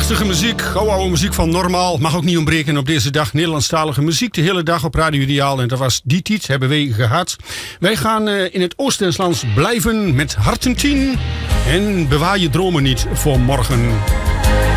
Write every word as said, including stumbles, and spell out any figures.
Prachtige muziek, oude, oude muziek van Normaal. Mag ook niet ontbreken op deze dag. Nederlandstalige muziek de hele dag op Radio Ideaal. En dat was die tijd, hebben wij gehad. Wij gaan uh, in het Oost-Lands blijven met Harten tien. En bewaar je dromen niet voor morgen.